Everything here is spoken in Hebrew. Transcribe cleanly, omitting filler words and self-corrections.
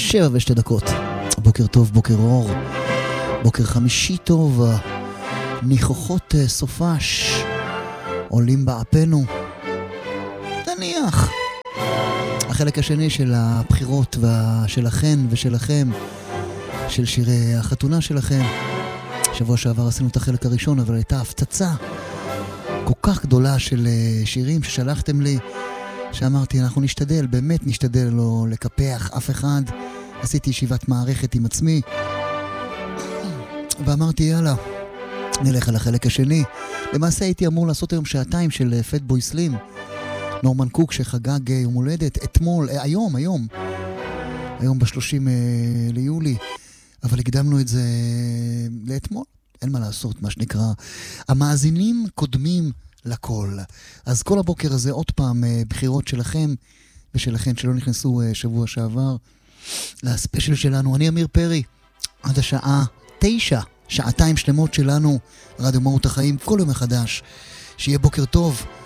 7:02. בוקר טוב, בוקר אור, בוקר חמישי טוב, ניחוחות סופש עולים באפנו. תניח. החלק השני של הבחירות שלכן ושלכם, של שירי החתונה שלכם. שבוע שעבר עשינו את החלק הראשון, אבל הייתה הפצצה כל כך גדולה של שירים ששלחתם לי, שאמרתי אנחנו נשתדל, באמת נשתדל לא לקפח אף אחד. עשיתי ישיבת מערכת עם עצמי ואמרתי יאללה נלך על החלק השני. למעשה הייתי אמור לעשות היום שעתיים של פטבוי סלים, נורמן קוק שחגג יום הולדת אתמול, היום ב-30 ליולי, אבל הקדמנו את זה לאתמול. אין מה לעשות, מה שנקרא, המאזינים קודמים לכל. אז כל הבוקר הזה עוד פעם בחירות שלכם ושלכן שלא נכנסו שבוע שעבר לספיישל שלנו. אני אמיר פרי, עד השעה 9, שעתיים שלמות שלנו, רדיו מהות החיים, כל יום מחדש. שיהיה בוקר טוב.